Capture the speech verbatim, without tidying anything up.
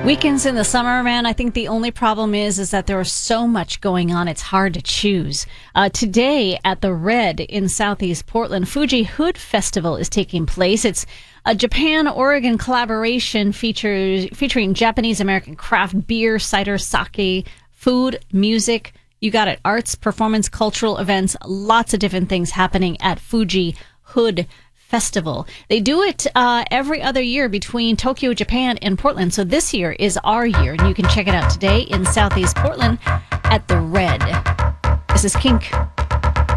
Weekends in the summer, man, I think the only problem is is that there is so much going on, it's hard to choose. Uh, today at the Red in Southeast Portland, Fuji Hood Festival is taking place. It's a Japan-Oregon collaboration features, featuring Japanese-American craft beer, cider, sake, food, music. You got it. Arts, performance, cultural events, lots of different things happening at Fuji Hood Festival. They do it uh, every other year between Tokyo, Japan, and Portland. So this year is our year, and you can check it out today in Southeast Portland at the Red. This is Kink.